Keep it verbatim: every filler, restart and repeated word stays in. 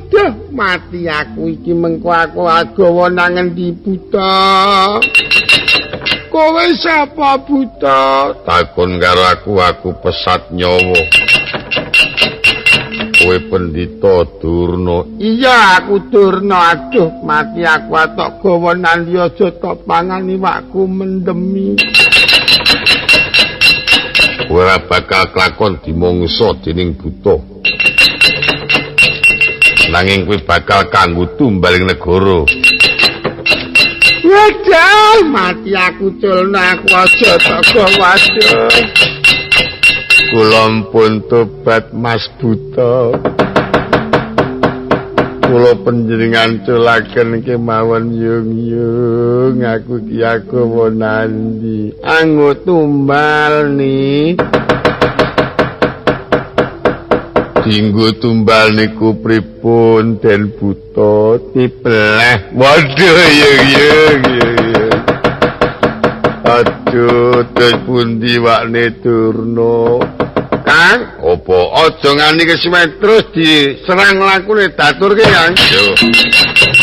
Waduh, mati aku iki mengko aku agawa nang endi Buta. Kowe sapa Buta? Takon karo aku, aku pesat nyawa. Kowe Pendhita Durna. Iya, aku Durna. Aduh, mati aku atok gawa nandi aja tok pangan iwakku mendemi. Ora bakal klakon dimangsa dening Buta. Nanging kuwi bakal kanggo tumbaling negara. Waduh, mati aku culno aku aja tega waduh. Kula pun tobat Mas Buta. Kula panjenengan culaken kemawon yung-yung aku ki agawa nandi. Anggo tumbal ni. Dinggo tumbal niku pripun Den Buta dipeleh. Waduh yung-yung yung. Aduh, terus pundi wakne Durna. Kang, opo aja ngani kesuwen terus diserang lakune daturke Kang. Yo.